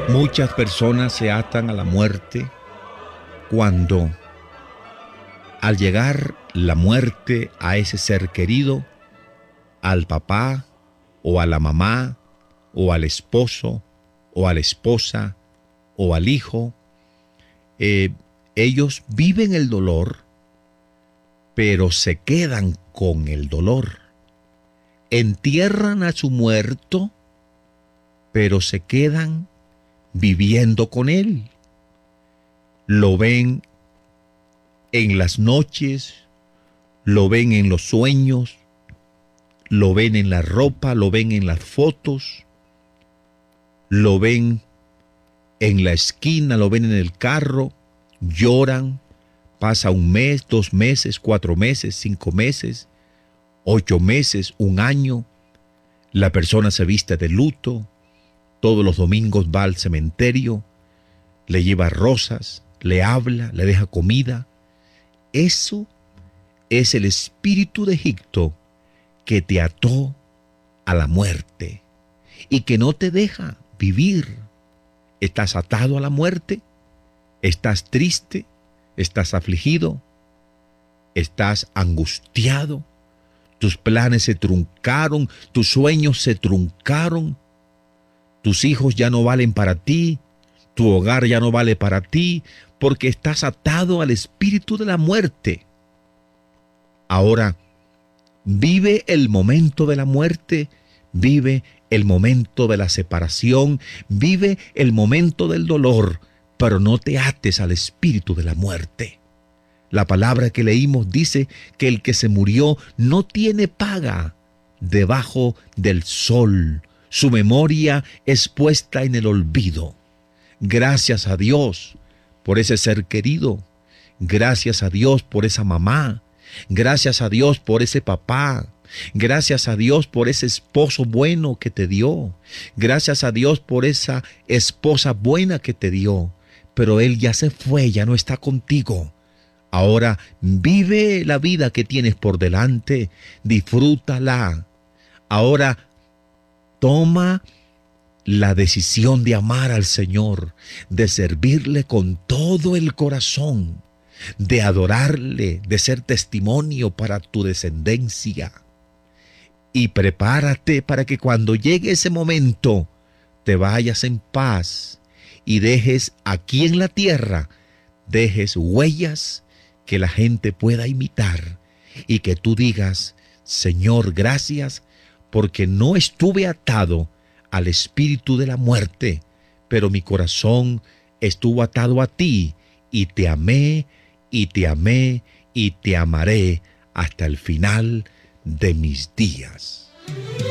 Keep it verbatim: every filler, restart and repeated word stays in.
Muchas personas se atan a la muerte cuando, al llegar la muerte a ese ser querido, al papá o a la mamá o al esposo o a la esposa o al hijo, eh, ellos viven el dolor, pero se quedan con el dolor. Entierran a su muerto, pero se quedan viviendo con él. Lo ven en las noches, lo ven en los sueños, lo ven en la ropa, lo ven en las fotos, lo ven en la esquina, lo ven en el carro, lloran, pasa un mes, dos meses, cuatro meses, cinco meses, ocho meses, un año, la persona se viste de luto, todos los domingos va al cementerio, le lleva rosas, le habla, le deja comida. Eso es el espíritu de Egipto que te ató a la muerte y que no te deja vivir. ¿Estás atado a la muerte? ¿Estás triste? ¿Estás afligido? ¿Estás angustiado? ¿Tus planes se truncaron? ¿Tus sueños se truncaron? ¿Tus hijos ya no valen para ti? ¿Tu hogar ya no vale para ti? Porque estás atado al espíritu de la muerte. Ahora, vive el momento de la muerte, vive el momento de la separación, vive el momento del dolor, pero no te ates al espíritu de la muerte. La palabra que leímos dice que el que se murió no tiene paga debajo del sol. Su memoria es puesta en el olvido. Gracias a Dios por ese ser querido. Gracias a Dios por esa mamá. Gracias a Dios por ese papá. Gracias a Dios por ese esposo bueno que te dio. Gracias a Dios por esa esposa buena que te dio. Pero Él ya se fue, ya no está contigo. Ahora vive la vida que tienes por delante. Disfrútala. Ahora toma la decisión de amar al Señor, de servirle con todo el corazón, de adorarle, de ser testimonio para tu descendencia. Y prepárate para que cuando llegue ese momento te vayas en paz y dejes aquí en la tierra, dejes huellas que la gente pueda imitar y que tú digas: Señor, gracias, porque no estuve atado al espíritu de la muerte, pero mi corazón estuvo atado a ti y te amé y te amé y te amaré hasta el final de mis días.